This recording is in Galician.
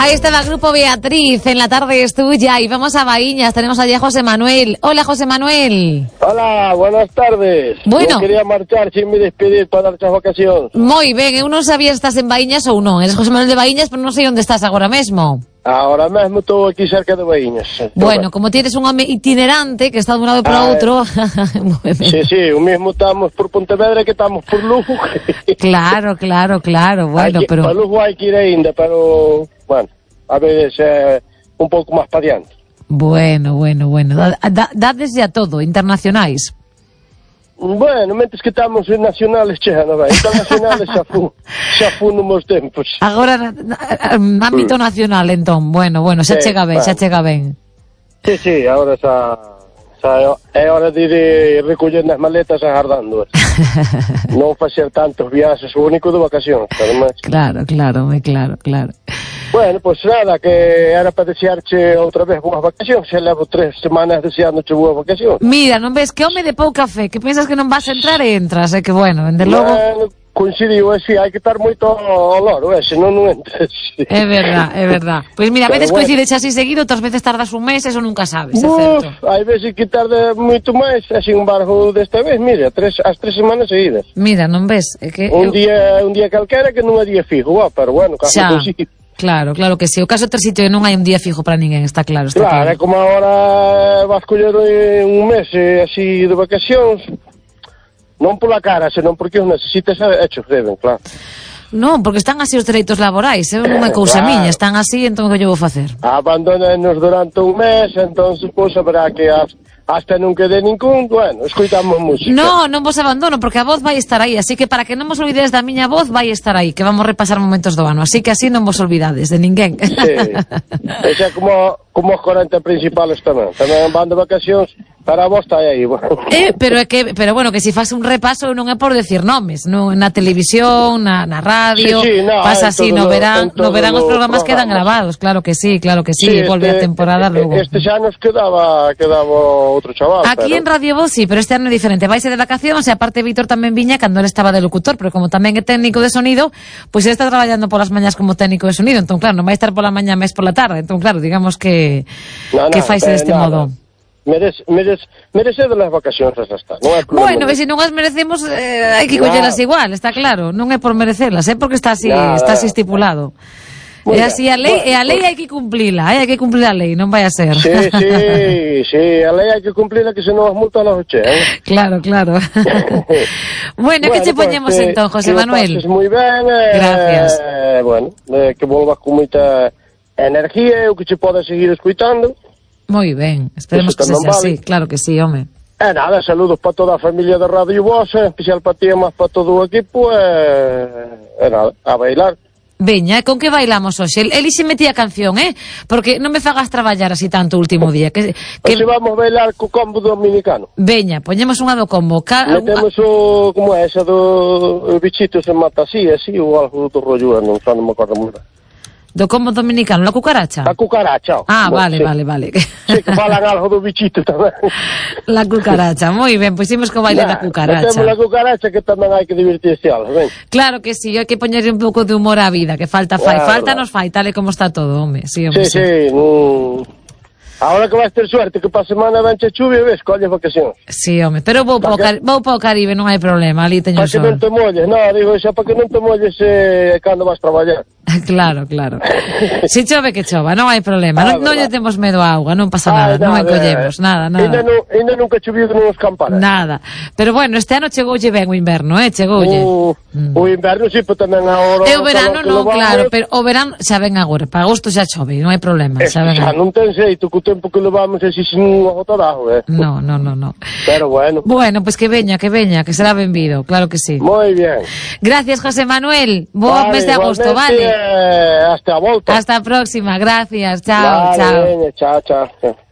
Ahí estaba el grupo Beatriz, en la tarde es tuya. Y vamos a Baíñas, tenemos allí a José Manuel. Hola, José Manuel. Hola, buenas tardes. Bueno. No quería marchar sin me despedir para dar as vacacións. Moi ben, eu non sabía se estás en Baíñas ou non. Eres José Manuel de Baíñas, pero non sei onde estás agora mesmo. Ahora mesmo estou aquí cerca de Baíñas. Bueno, como tienes un home itinerante que está de un lado para outro. Sí, o mesmo estamos por Pontevedra que estamos por Lugo. Claro. Bueno, pero... Para Lugo hai que ir ainda, pero... Bueno, a veces un pouco máis para diante. Bueno. Dades ya todo, internacionais. Bueno, mentes que estamos en nacionales, non vai? Internacionales xa fu nos meus tempos. Agora, ámbito nacional, entón. Bueno, xa chega ben. Sí, agora xa é hora de ir recollendo as maletas e agardando. Non facer tantos viaxes, o único de vacacións, además. Claro. Bueno, pues nada, que era para desearche outra vez boas vacacións. Xa levo 3 semanas deseándoche boas vacacións. Mira, non ves que home de pouca fe, que pensas que non vas a entrar e entras, que bueno, dende logo... Bueno, coincidiu, así, hai que estar moito ao loro, senón non entres. É verdad. Pois mira, a veces coincides así seguido, outras veces tardas un mes, eso nunca sabes, é certo. Hai veces que tarda moito máis, así un barco desta vez, mira, as 3 semanas seguidas. Mira, non ves? É que un día calquera que non é día fijo, pero bueno, casi consigo. Claro que sí. O caso é sitio non hai un día fijo para ninguén, está claro. Claro, é como agora vas coller un mes así de vacacións, non pola cara, senón porque os necesitas hechos deben, claro. Non, porque están así os dereitos laborais, non é cousa miña, están así, entón que eu vou facer? Abandónanos durante un mes, entón, pois, habrá que hasta non quede ningún, bueno, escoitamos música. Non vos abandono, porque a voz vai estar aí, así que para que non vos olvidedes da miña voz, vai estar aí, que vamos repasar momentos do ano, así que así non vos olvidades de ninguén. Sí, esa como os 40 principales tamén van de vacacións, para vos está aí. Pero bueno, que si faz un repaso non é por decir nomes, na televisión, na radio, pasa así, no verán os programas quedan grabados, claro que sí, volve a temporada logo. Este xa nos quedaba outro chaval. Aquí en Radio Voz sí, pero este ano é diferente, vaise de vacacións e aparte Víctor tamén viña cando ele estaba de locutor, pero como tamén é técnico de sonido, pois ele está traballando polas mañas como técnico de sonido, entón claro, non vai estar pola mañá máis pola tarde, entón claro, digamos que faise deste modo. Merece de las vacacións hasta, non é problema. Bueno, que se non as merecemos hai que collelas igual, está claro, non é por merecelas, porque está así estipulado. É así a lei, e a lei hai que cumplila, hai que cumplir a lei, non vai a ser. Sí, a lei hai que cumplila, que senón as multas las oche, Claro. Bueno, que che poñemos entón, José Manuel? Que moi ben, gracias. Bueno, que volvas con moita energía, o que che poda seguir escuitando. Moi ben, esperemos que sexa así, claro que sí, home. Nada, saludos para toda a familia de Radio Voz, especial para ti e máis para todo o equipo, nada, a bailar. Veña, con que bailamos hoxe? Eli se metía canción, porque non me fagas traballar así tanto o último día. Que vamos bailar co combo dominicano. Veña, poñemos unha do combo. Metemos como é esa do bichito se mata así, ou algo do rollo, non me acordo moi ben. Do combo dominicano, la cucaracha? La cucaracha. Vale. Sí, que falan algo do bichito tamén. La cucaracha, moi ben, pois imos co baile da cucaracha. Metemos la cucaracha que tamén hai que divertirse algo, ben. Claro que sí, hai que poñerle un pouco de humor á vida, que falta nos fai, tal e como está todo, home. Sí. Ahora que vais ter suerte, que pa semana vanche chuvia, ves, colles vacacións. Sí, home, pero vou para o Caribe, non hai problema, ali teño sol. Para que non te molles, digo, xa para que non te molles cando vas traballar. Claro. Si chove que chova, non hai problema. Non lle temos medo á auga, non pasa nada, non encollemos, nada. Ainda nunca choviu que non nos campara. Nada. Pero bueno, este ano chegoulle ben o inverno, chegoulle. O inverno si, pero tamén agora... E o verano non, claro, pero o verano xa ven agora, para agosto xa chove, non hai problema. Xa non ten xeito, que o tempo que levamos así sin un agotarado, No. Pero bueno. Bueno, pues que veña, que será benvido, claro que sí. Moi bien. Gracias, José Manuel. Bo mes de agosto, vale? Hasta a volta. Hasta a próxima, gracias, chao. Chao.